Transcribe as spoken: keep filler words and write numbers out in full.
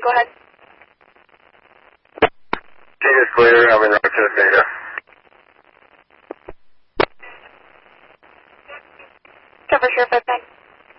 go ahead. Team is clear. I'm in Rochester data. Cover Sheriff five nine.